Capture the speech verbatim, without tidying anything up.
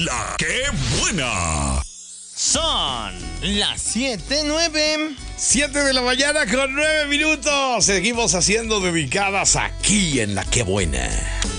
La que buena. Son las siete nueve. siete de la mañana con nueve minutos. Seguimos haciendo dedicadas aquí en La que buena.